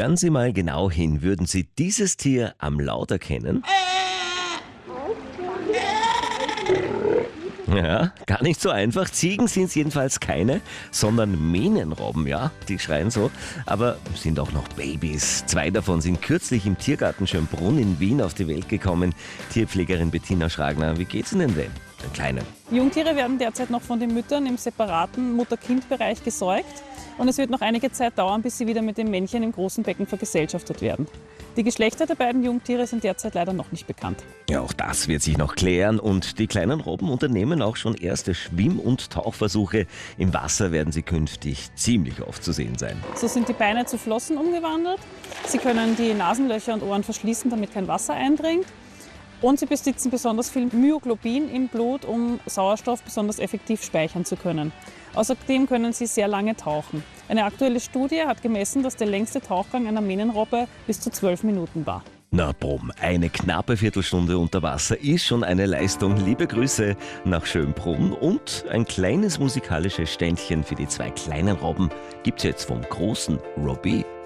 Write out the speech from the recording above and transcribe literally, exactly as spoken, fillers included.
Hören Sie mal genau hin. Würden Sie dieses Tier am Laut erkennen? Ja, gar nicht so einfach. Ziegen sind es jedenfalls keine, sondern Mähnenrobben, ja, die schreien so, aber sind auch noch Babys. Zwei davon sind kürzlich im Tiergarten Schönbrunn in Wien auf die Welt gekommen. Tierpflegerin Bettina Schragner, wie geht's Ihnen denn, den Kleinen? Jungtiere werden derzeit noch von den Müttern im separaten Mutter-Kind-Bereich gesäugt und es wird noch einige Zeit dauern, bis sie wieder mit dem Männchen im großen Becken vergesellschaftet werden. Die Geschlechter der beiden Jungtiere sind derzeit leider noch nicht bekannt. Ja, auch das wird sich noch klären und die kleinen Robben unternehmen auch schon erste Schwimm- und Tauchversuche. Im Wasser werden sie künftig ziemlich oft zu sehen sein. So sind die Beine zu Flossen umgewandelt. Sie können die Nasenlöcher und Ohren verschließen, damit kein Wasser eindringt. Und sie besitzen besonders viel Myoglobin im Blut, um Sauerstoff besonders effektiv speichern zu können. Außerdem können sie sehr lange tauchen. Eine aktuelle Studie hat gemessen, dass der längste Tauchgang einer Mähnenrobbe bis zu zwölf Minuten war. Na brumm, eine knappe Viertelstunde unter Wasser ist schon eine Leistung. Liebe Grüße nach Schönbrunn und ein kleines musikalisches Ständchen für die zwei kleinen Robben gibt's jetzt vom großen Robbie.